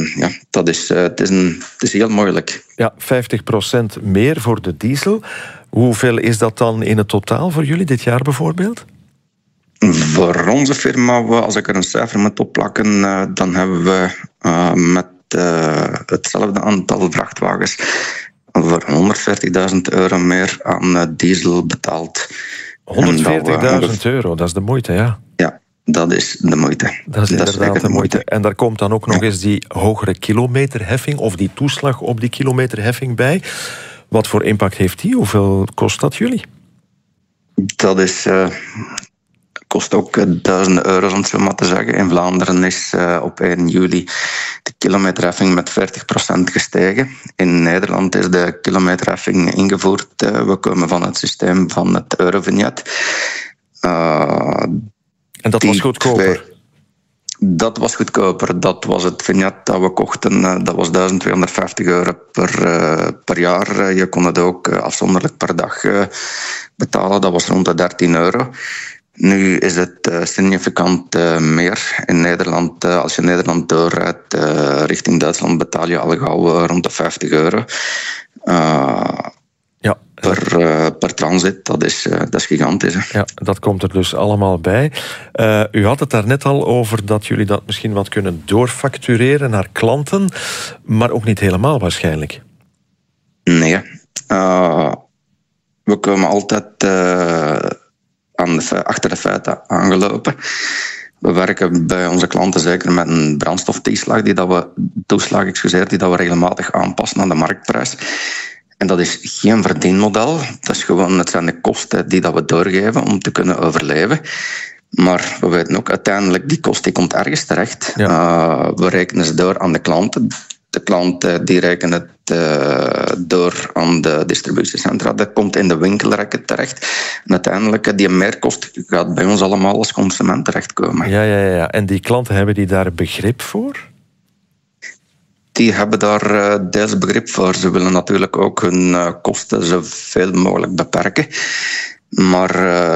het is heel moeilijk. Ja, 50% meer voor de diesel. Hoeveel is dat dan in het totaal voor jullie dit jaar bijvoorbeeld? Voor onze firma, als ik er een cijfer moet opplakken, dan hebben we met hetzelfde aantal vrachtwagens voor €140.000 meer aan diesel betaald. €140.000, dat is de moeite, ja. Ja, dat is de moeite. Dat is inderdaad de moeite. En daar komt dan ook nog eens die hogere kilometerheffing of die toeslag op die kilometerheffing bij. Wat voor impact heeft die? Hoeveel kost dat jullie? Dat kost ook €1.000, om het zo maar te zeggen. In Vlaanderen is op 1 juli de kilometerheffing met 40% gestegen. In Nederland is de kilometerheffing ingevoerd. We komen van het systeem van het Eurovignet. En dat was goedkoper? Dat was goedkoper. Dat was het vignet dat we kochten. Dat was €1.250 per jaar. Je kon het ook afzonderlijk per dag betalen. Dat was rond de €13. Nu is het significant meer. In Nederland, als je Nederland doorrijdt richting Duitsland, betaal je al gauw rond de €50. Per transit, dat is gigantisch. Hè? Ja, dat komt er dus allemaal bij. U had het daarnet al over dat jullie dat misschien wat kunnen doorfactureren naar klanten, maar ook niet helemaal waarschijnlijk. Nee. We komen altijd achter de feiten aangelopen. We werken bij onze klanten zeker met een brandstoftoeslag die dat we regelmatig aanpassen aan de marktprijs. En dat is geen verdienmodel. Het zijn de kosten die dat we doorgeven om te kunnen overleven. Maar we weten ook, uiteindelijk, die kost die komt ergens terecht. Ja. We rekenen ze door aan de klanten. De klanten die rekenen het door aan de distributiecentra. Dat komt in de winkelrekken terecht. En uiteindelijk, die meerkost gaat bij ons allemaal als consument terechtkomen. Ja. En die klanten, hebben die daar begrip voor? Die hebben daar deels begrip voor. Ze willen natuurlijk ook hun kosten zoveel mogelijk beperken. Maar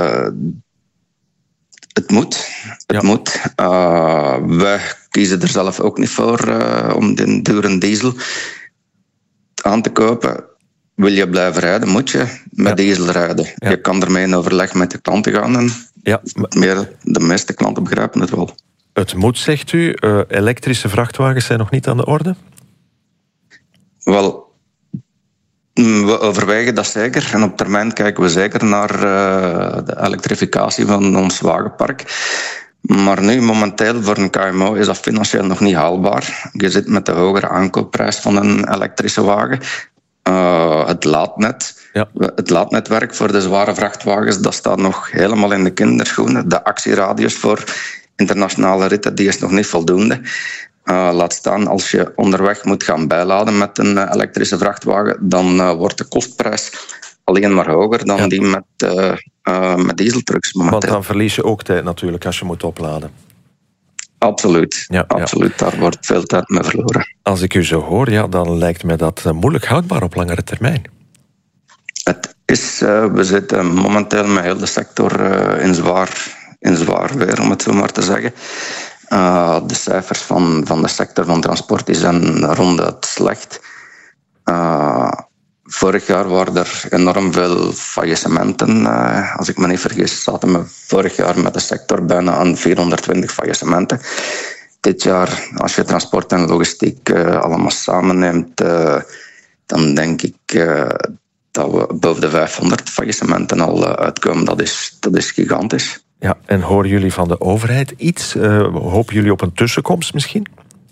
het moet. Het moet. Wij kiezen er zelf ook niet voor om de dure diesel aan te kopen. Wil je blijven rijden, moet je met diesel rijden. Ja. Je kan ermee in overleg met de klanten gaan. En de meeste klanten begrijpen het wel. Het moet, zegt u. Elektrische vrachtwagens zijn nog niet aan de orde? Wel, we overwegen dat zeker. En op termijn kijken we zeker naar de elektrificatie van ons wagenpark. Maar nu, momenteel, voor een KMO is dat financieel nog niet haalbaar. Je zit met de hogere aankoopprijs van een elektrische wagen. Het laadnet. Ja. Het laadnetwerk voor de zware vrachtwagens, dat staat nog helemaal in de kinderschoenen. De actieradius voor internationale ritten, die is nog niet voldoende. Laat staan, als je onderweg moet gaan bijladen met een elektrische vrachtwagen, dan wordt de kostprijs alleen maar hoger dan die met dieseltrucks momenteel. Want dan verlies je ook tijd natuurlijk als je moet opladen. Absoluut. Absoluut. Daar wordt veel tijd mee verloren. Als ik u zo hoor, dan lijkt me dat moeilijk houdbaar op langere termijn. Het is, we zitten momenteel met heel de sector in zwaar weer, om het zo maar te zeggen. De cijfers van de sector van transport zijn ronduit slecht. Vorig jaar waren er enorm veel faillissementen. Als ik me niet vergis, zaten we vorig jaar met de sector bijna aan 420 faillissementen. Dit jaar, als je transport en logistiek allemaal samenneemt, dan denk ik dat we boven de 500 faillissementen al uitkomen. Dat is gigantisch. Ja, en horen jullie van de overheid iets? Hopen jullie op een tussenkomst misschien?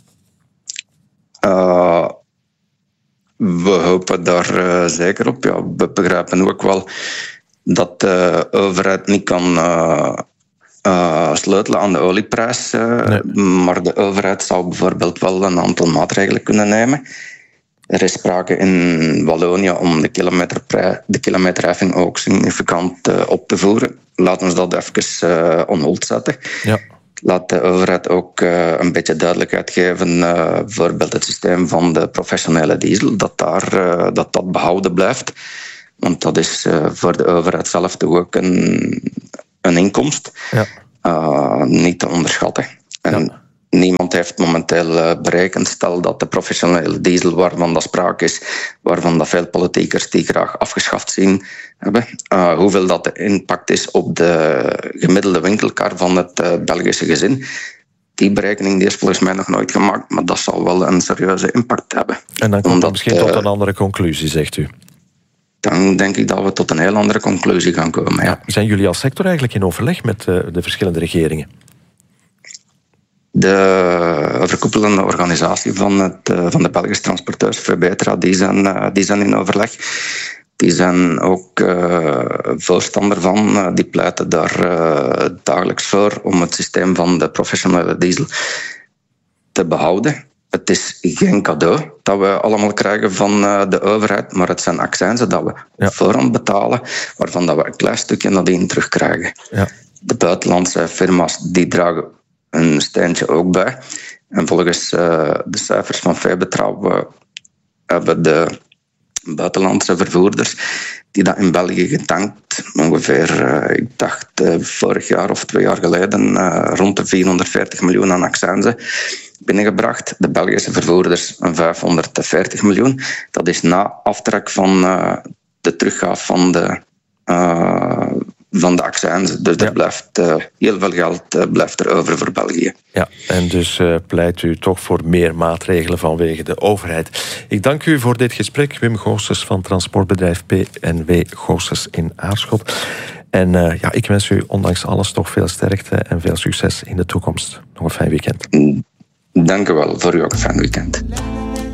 We hopen daar zeker op. Ja, we begrijpen ook wel dat de overheid niet kan sleutelen aan de olieprijs. Nee. Maar de overheid zou bijvoorbeeld wel een aantal maatregelen kunnen nemen. Er is sprake in Wallonië om de kilometerheffing ook significant op te voeren. Laten we dat even on hold zetten. Ja. Laat de overheid ook een beetje duidelijkheid geven. Bijvoorbeeld het systeem van de professionele diesel, dat behouden blijft. Want dat is voor de overheid zelf toch ook een inkomst. Ja. Niet te onderschatten. En niemand heeft momenteel berekend. Stel dat de professionele diesel, waarvan dat sprake is, waarvan dat veel politiekers die graag afgeschaft zien hebben, hoeveel dat de impact is op de gemiddelde winkelkar van het Belgische gezin. Die berekening die is volgens mij nog nooit gemaakt, maar dat zal wel een serieuze impact hebben. En dan komt het misschien tot een andere conclusie, zegt u? Dan denk ik dat we tot een heel andere conclusie gaan komen. Ja. Zijn jullie als sector eigenlijk in overleg met de verschillende regeringen? De overkoepelende organisatie van de Belgische transporteurs, Vebetra, die zijn in overleg. Die zijn ook voorstander van. Die pleiten daar dagelijks voor om het systeem van de professionele diesel te behouden. Het is geen cadeau dat we allemaal krijgen van de overheid, maar het zijn accijnzen dat we op voorhand betalen, waarvan dat we een klein stukje nadien terugkrijgen. Ja. De buitenlandse firma's die dragen een steentje ook bij. En volgens de cijfers van Vebetra hebben de buitenlandse vervoerders die dat in België getankt, ongeveer, ik dacht vorig jaar of 2 jaar geleden, rond de 440 miljoen aan accijnzen binnengebracht. De Belgische vervoerders 540 miljoen. Dat is na aftrek van de teruggaaf van de accijnzen. Dus er blijft heel veel geld blijft er over voor België. Ja, en dus pleit u toch voor meer maatregelen vanwege de overheid. Ik dank u voor dit gesprek. Wim Goossens van transportbedrijf PNW Goossens in Aarschot. En ik wens u ondanks alles toch veel sterkte en veel succes in de toekomst. Nog een fijn weekend. Dank u wel, voor u ook een fijn weekend.